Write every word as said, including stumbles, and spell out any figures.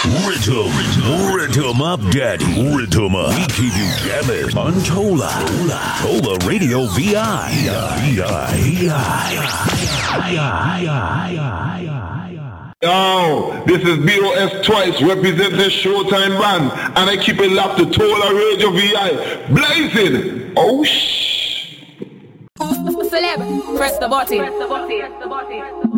Rhythm, rhythm up, daddy. Rhythm up. We keep you jamming on Tola. Tola Radio V I. V I. V I. Yo, this is B O S Twice representing Showtime Band, and I keep it locked to Tola Radio V I. Blazing! Oh, shh! Celeb, press the button. Press the button. Press the button.